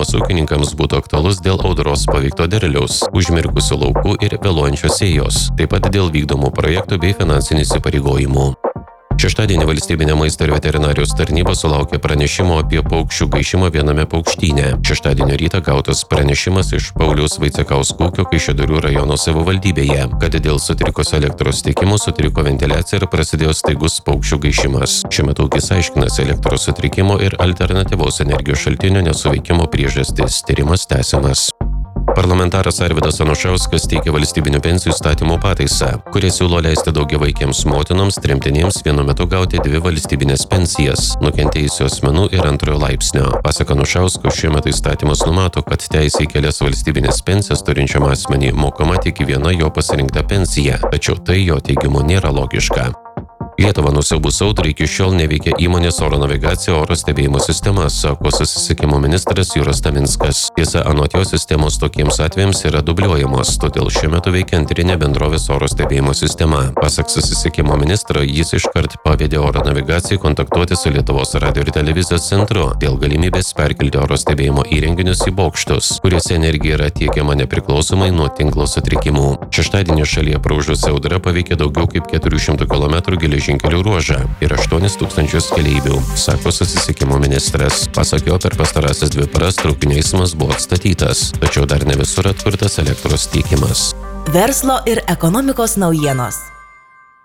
Atšaukimas ūkininkams būtų aktualus dėl audros paveikto derliaus, užmirkusių laukų ir vėluojančios sėjos, taip pat dėl vykdomų projektų bei finansinių įsipareigojimų. Šeštadienį Valstybinė maisto ir veterinarijos tarnyba sulaukė pranešimo apie paukščių gaišimą viename paukštyne. Šeštadienio rytą gautas pranešimas iš Pauliaus Vaicekausko ūkio Kaišiadorių rajono savivaldybėje, kad dėl sutrikus elektros tiekimo sutriko ventiliacija ir prasidėjo staigus paukščių gaišimas. Šiuo metu ūkis aiškinasi elektros sutrikimo ir alternatyvaus energijos šaltinio nesuveikimo priežastis. Tyrimas tęsiamas. Parlamentaras Arvydas Anušauskas teikia valstybinių pensijų įstatymo pataisą, kurie siūlo leisti daugiavaikėms motinoms, tremtinėms vienu metu gauti 2 valstybinės pensijas – nukentėjusių asmenų ir antrojo laipsnio. Pasak Anušausko, šiuo metu įstatymas numato, kad teisė į kelias valstybinės pensijas turinčiam asmenį mokama tik viena jo pasirinkta pensija, tačiau tai jo teigimu nėra logiška. Lietuvą nusiaubus audrai iki šiol neveikia įmonės oro navigacija oro stebėjimo sistema, sako susisiekimo ministras Juras Taminskas. Tiesa, anot jo sistemos tokiems atvejams yra dubliuojamos, todėl šiuo metu veikia antrinė bendrovės oro stebėjimo sistema. Pasak susisiekimo ministro, jis iškart pavedė oro navigacijai kontaktuoti su Lietuvos radio ir televizijos centru dėl galimybės perkelti oro stebėjimo įrenginius į bokštus, kuriuose energija yra tiekiama nepriklausomai nuo tinklo sutrikimų. Šeštadienį šalyje praūžusi audra paveikė daugiau kaip 400 km geležinkelių ruožą ir 8 000 keleivių, sako susisiekimo ministras. Pasak jo, per pastarąsias 2 paras traukinių eismas buvo atstatytas, tačiau dar ne visur atkurtas elektros tiekimas. Verslo ir ekonomikos naujienos.